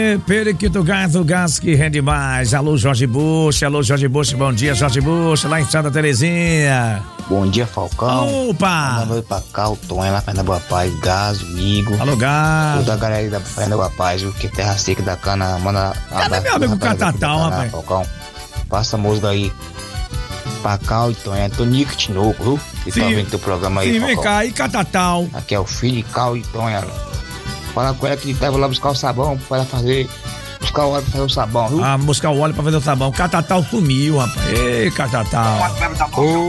Periquito Gás, o gás que rende mais. Alô, Jorge Bush, bom dia, Jorge Bush, lá em Santa Terezinha. Bom dia, Falcão. Opa! Mandando pra cá, o Tonho, lá na Boa Paz, Gás, amigo. Alô, Gás. Toda a galera da Fazenda Boa Paz, o que terra seca da cana, manda. Cadê meu amigo Catatão, rapaz? Falcão, passa a música aí pra cá, o Tonho, Tonico Tinoco, viu? Que tá vendo teu programa aí, sim, Falcão. vem cá, e Catatão? Aqui é o filho de Cal e Tonho. Fala com ela que leva lá buscar o sabão pra ela buscar o óleo pra fazer o sabão, viu? Buscar o óleo pra fazer o sabão. Catatão sumiu, rapaz. Ei, Catatão.